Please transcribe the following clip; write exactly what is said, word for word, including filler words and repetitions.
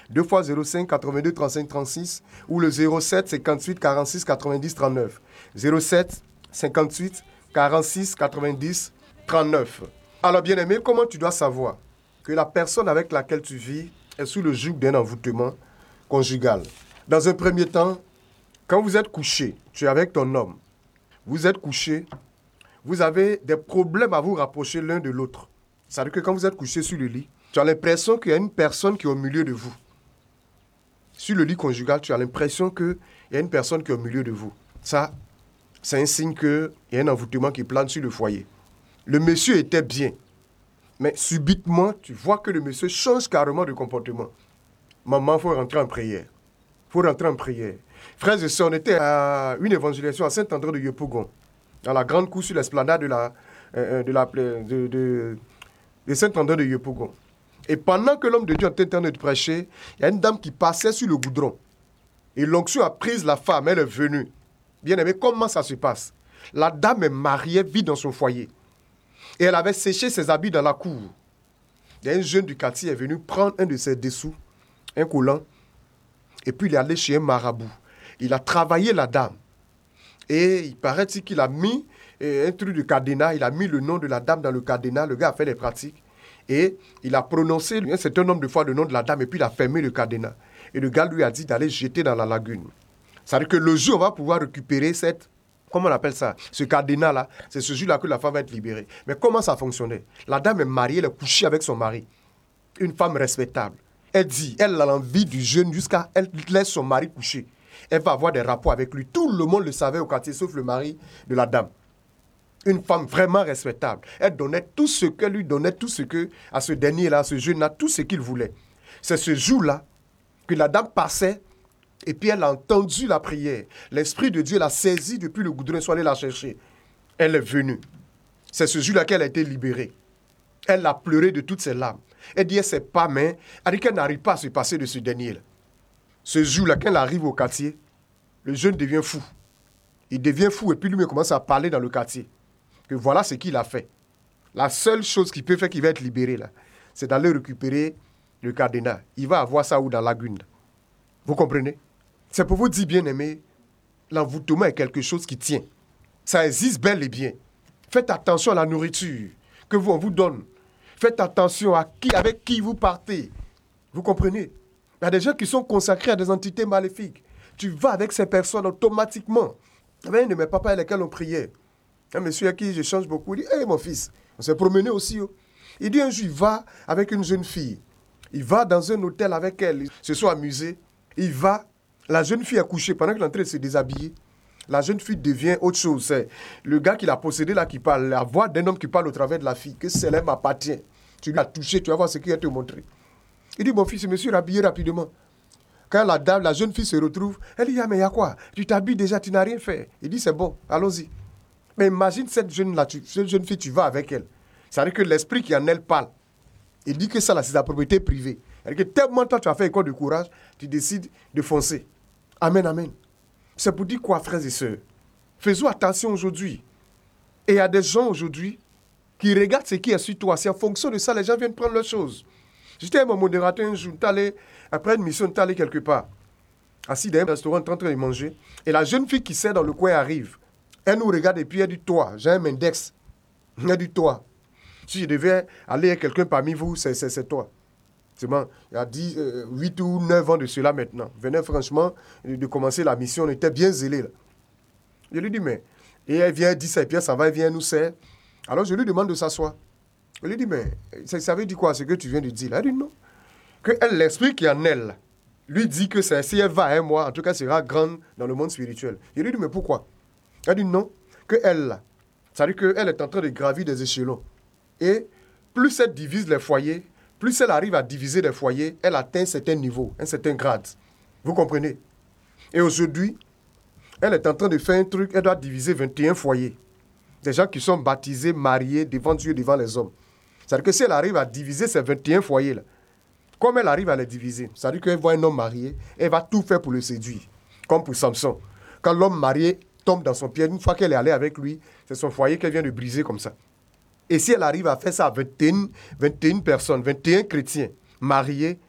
deux fois zéro cinq, quatre-vingt-deux, trente-cinq, trente-six ou le zéro sept, cinquante-huit, quarante-six, quatre-vingt-dix, trente-neuf. zéro sept, cinquante-huit, quarante-six, quatre-vingt-dix, trente-neuf. Alors bien aimé, comment tu dois savoir que la personne avec laquelle tu vis est sous le joug d'un envoûtement conjugal? Dans un premier temps, quand vous êtes couché, tu es avec ton homme, vous êtes couché, vous avez des problèmes à vous rapprocher l'un de l'autre. C'est-à-dire que quand vous êtes couché sur le lit, tu as l'impression qu'il y a une personne qui est au milieu de vous. Sur le lit conjugal, tu as l'impression qu'il y a une personne qui est au milieu de vous. Ça, c'est un signe qu'il y a un envoûtement qui plane sur le foyer. Le monsieur était bien, mais subitement, tu vois que le monsieur change carrément de comportement. Maman, il faut rentrer en prière. Il faut rentrer en prière. Frères et sœurs, on était à une évangélisation à Saint-André de Yopougon, dans la grande cour sur l'esplanade de, la, euh, de, la, de, de, de Saint-André de Yopougon. Et pendant que l'homme de Dieu était en train de prêcher, il y a une dame qui passait sur le goudron. Et l'onction a pris la femme, elle est venue. Bien aimé, comment ça se passe? La dame est mariée, vit dans son foyer. Et elle avait séché ses habits dans la cour. Il y a un jeune du quartier qui est venu prendre un de ses dessous, un collant, et puis il est allé chez un marabout. Il a travaillé la dame. Et il paraît-il qu'il a mis un truc de cadenas, il a mis le nom de la dame dans le cadenas, le gars a fait les pratiques. Et il a prononcé un certain nombre de fois le nom de la dame, et puis il a fermé le cadenas. Et le gars lui a dit d'aller jeter dans la lagune. C'est-à-dire que le jour où on va pouvoir récupérer cette... Comment on appelle ça? Ce cadenas-là, c'est ce jour-là que la femme va être libérée. Mais comment ça fonctionnait? La dame est mariée, elle est couchée avec son mari. Une femme respectable. Elle dit, elle a l'envie du jeune jusqu'à... Elle laisse son mari coucher. Elle va avoir des rapports avec lui. Tout le monde le savait au quartier, sauf le mari de la dame. Une femme vraiment respectable. Elle donnait tout ce qu'elle lui donnait, tout ce que, à ce dernier-là, à ce jeune-là, tout ce qu'il voulait. C'est ce jour-là que la dame passait. Et puis elle a entendu la prière. L'Esprit de Dieu l'a saisie depuis le goudron, soit allé la chercher. Elle est venue. C'est ce jour-là qu'elle a été libérée. Elle a pleuré de toutes ses larmes. Elle dit, elle ne sait pas, mais elle dit qu'elle n'arrive pas à se passer de ce dernier-là. Ce jour-là, quand elle arrive au quartier, le jeune devient fou. Il devient fou et puis lui-même commence à parler dans le quartier. Que voilà ce qu'il a fait. La seule chose qui peut faire qu'il va être libéré, là, c'est d'aller récupérer le cadenas. Il va avoir ça où dans la lagune. Vous comprenez? C'est pour vous dire, bien aimé, l'envoûtement est quelque chose qui tient. Ça existe bel et bien. Faites attention à la nourriture que vous, on vous donne. Faites attention à qui, avec qui vous partez. Vous comprenez? Il y a des gens qui sont consacrés à des entités maléfiques. Tu vas avec ces personnes automatiquement. Il y avait un de mes papas avec lesquels on priait. Un monsieur à qui je change beaucoup, il dit, hé hey, mon fils, on s'est promené aussi. Oh. Il dit un jour, il va avec une jeune fille. Il va dans un hôtel avec elle, ils se sont amusés. Il va, la jeune fille a couché pendant qu'il est en train de se déshabiller. La jeune fille devient autre chose. C'est le gars qui l'a possédé là qui parle, la voix d'un homme qui parle au travers de la fille, que celle-là m'appartient. Tu lui as touché, tu vas voir ce qu'il va te montrer. Il dit, mon fils, je me suis rhabillé rapidement. Quand la dame, la jeune fille se retrouve, elle dit, ah mais il y a quoi? Tu t'habilles déjà, tu n'as rien fait. Il dit, c'est bon, allons-y. Mais imagine cette jeune-là, tu, cette jeune fille, tu vas avec elle. Ça veut dire que l'esprit qui en elle parle. Il dit que ça, là, c'est sa propriété privée. C'est-à-dire que tellement toi, tu as fait école de courage, tu décides de foncer. Amen, amen. C'est pour dire quoi, frères et sœurs? Faisons attention aujourd'hui. Et il y a des gens aujourd'hui qui regardent ce qui est sur toi. C'est en fonction de ça, les gens viennent prendre leurs choses. J'étais avec mon modérateur un jour, allé, après une mission, tu allé quelque part. Assis dans un restaurant, en train de manger. Et la jeune fille qui sert dans le coin arrive. Elle nous regarde et puis elle dit, toi, j'ai un index. Elle dit, toi. Si je devais aller avec quelqu'un parmi vous, c'est, c'est, c'est toi. C'est bon. Il y a dix, euh, huit ou neuf ans de cela maintenant. Venait franchement de commencer la mission, on était bien zélés. Là. Je lui dis, mais... Et elle vient, elle dit ça, et puis elle s'en va, elle vient nous sert. Alors je lui demande de s'asseoir. Je lui dis, mais ça, ça veut dire quoi, ce que tu viens de dire? Elle dit, non. Que elle, l'esprit qui est en elle, lui dit que c'est, si elle va un mois, en tout cas, sera grande dans le monde spirituel. Je lui dis, mais pourquoi? Elle dit, non. Que elle, ça veut dire qu'elle est en train de gravir des échelons. Et plus elle divise les foyers, plus elle arrive à diviser les foyers, elle atteint un certain niveau, un certain grade. Vous comprenez? Et aujourd'hui, elle est en train de faire un truc, elle doit diviser vingt et un foyers. Des gens qui sont baptisés, mariés, devant Dieu, devant les hommes. C'est-à-dire que si elle arrive à diviser ces vingt et un foyers-là, comme elle arrive à les diviser, c'est-à-dire qu'elle voit un homme marié, elle va tout faire pour le séduire. Comme pour Samson. Quand l'homme marié tombe dans son pied, une fois qu'elle est allée avec lui, c'est son foyer qu'elle vient de briser comme ça. Et si elle arrive à faire ça à vingt et un, vingt et une personnes, vingt et un chrétiens mariés,